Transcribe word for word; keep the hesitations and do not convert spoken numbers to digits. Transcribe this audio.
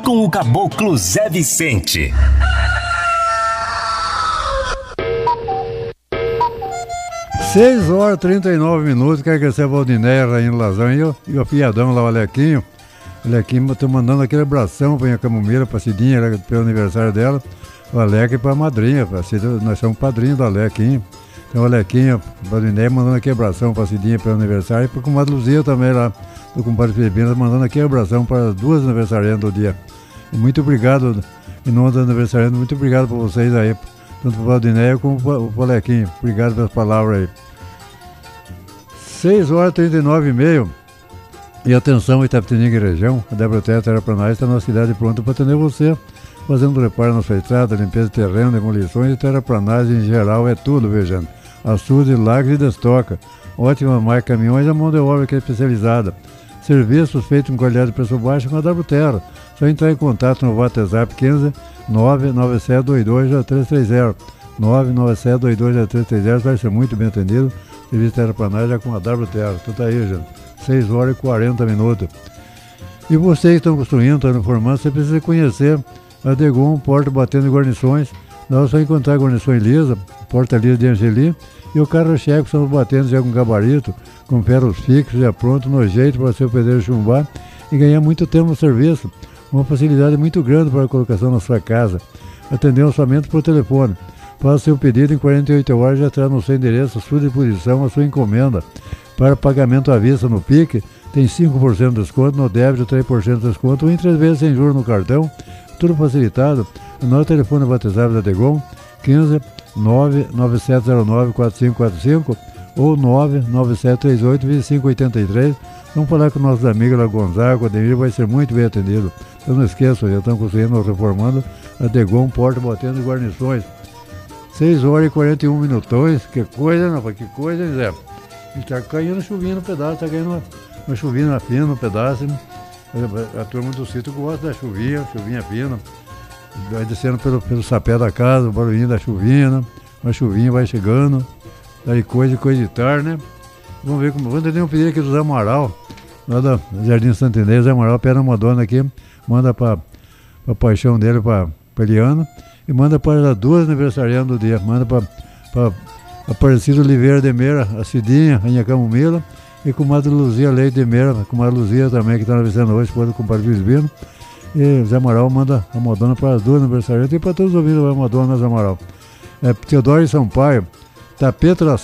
com o Caboclo Zé Vicente. seis horas e trinta e nove minutos, quer que você Valdinéia, Rainha Lazão e eu, e o fiadão lá, o Alequinho. O Alequinho, tô mandando aquele abração pra minha Camumeira, pra Cidinha, pelo aniversário dela. O Aleque e pra madrinha, pra Cida, nós somos padrinhos do Alequinho. Então o Alequinho, o Valdinéia, mandando aquele abração pra Cidinha pelo aniversário. E pra comadre Luzia também lá, do compadre Filipina, mandando aquele abração para as duas aniversariantes do dia. E muito obrigado, em nome do aniversariante, muito obrigado por vocês aí. Tanto o Valdinéia como o Alequinho. Obrigado pelas palavras aí. seis horas e trinta e nove e meio. E atenção, Itapetininga e região. A Débora Terraplanagem está na cidade pronta para atender você. Fazendo reparo na sua estrada, limpeza de terreno, demolições e terraplanagem em geral é tudo, vejando. Açude, lagos e destoca. Ótima marca caminhões e a mão de obra que é especializada. Serviços feitos com qualidade de preço baixo com a W Terra. Só entrar em contato no WhatsApp quinze nove nove sete dois dois zero três três zero. nove nove sete dois dois zero três três zero, vai ser muito bem atendido. Serviço terraplanagem é com a W Terra. Então tá aí, gente. seis horas e quarenta minutos. E vocês que estão construindo, estão informando, você precisa conhecer a Degon, porta batendo guarnições. Nós só encontrar guarnições lisa, porta lisa de Angeli, e o carro-chefe são os batentes já com gabarito, com ferros fixos, já pronto, no jeito para seu pedreiro chumbar e ganhar muito tempo no serviço. Uma facilidade muito grande para a colocação na sua casa. Atendemos somente por telefone. Faça seu pedido em quarenta e oito horas, já traz no seu endereço, à sua disposição, a sua encomenda. Para pagamento à vista no P I C, tem cinco por cento de desconto, no débito três por cento de desconto, ou em três vezes sem juros no cartão, tudo facilitado. O nosso telefone WhatsApp da Degon, quinze nove nove sete zero nove quatro cinco quatro cinco ou nove nove sete três oito dois cinco oito três. Vamos falar com nossos amigos lá, Gonzaga, o Ademir vai ser muito bem atendido. Então não esqueçam, já estão construindo, reformando a Degon, porta batendo e guarnições. seis horas e quarenta e um minutões, que coisa, não, que coisa, hein, Zé? Está caindo chuvinha no pedaço, está caindo uma, uma chuvinha fina no pedaço. Hein? A, a turma do sítio gosta da chuvinha, chuvinha fina. Vai descendo pelo, pelo sapé da casa, o barulhinho da chuvinha, né? Uma chuvinha vai chegando, daí coisa e coisa de tarde, né? Vamos ver como. Vamos ter um pedido aqui do Zé Amaral, lá do Jardim Santo Inês. Zé Amaral pede uma dona aqui, manda para a paixão dele, para Eliana, e manda para as duas aniversariantes do dia. Manda para Aparecido Oliveira de Meira, a Cidinha, a Inha Camomila, e com a Luzia Leite de Meira, com a Luzia também, que está na visita hoje, pode com o Padre Visbino. E Zé Amaral manda a Madonna para as duas aniversariantes e para todos os ouvintes da Madonna, Zé Amaral. É, Teodoro e Sampaio, tapete